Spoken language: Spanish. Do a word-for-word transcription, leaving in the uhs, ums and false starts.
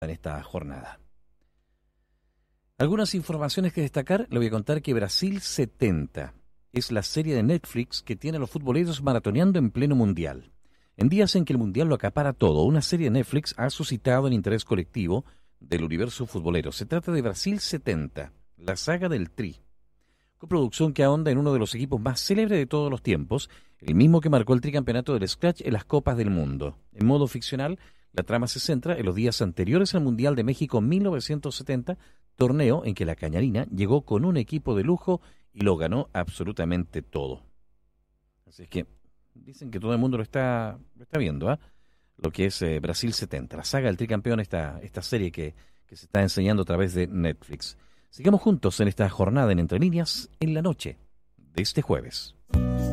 en esta jornada. Algunas informaciones que destacar, le voy a contar que Brasil setenta es la serie de Netflix que tiene a los futboleros maratoneando en pleno mundial. En días en que el mundial lo acapara todo, una serie de Netflix ha suscitado el interés colectivo del universo futbolero. Se trata de Brasil setenta, la saga del Tri, coproducción que ahonda en uno de los equipos más célebres de todos los tiempos, el mismo que marcó el tricampeonato del Scratch en las Copas del Mundo. En modo ficcional, la trama se centra en los días anteriores al Mundial de México mil novecientos setenta, torneo en que la Cañarina llegó con un equipo de lujo y lo ganó absolutamente todo. Así es que dicen que todo el mundo lo está, lo está viendo, ¿eh? Lo que es eh, Brasil setenta, la saga del tricampeón, esta, esta serie que, que se está enseñando a través de Netflix. Sigamos juntos en esta jornada en Entre Líneas en la noche de este jueves.